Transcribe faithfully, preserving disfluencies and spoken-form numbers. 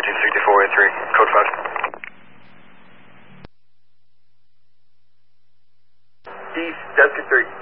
fourteen sixty-four A three, code five. East, Delta three.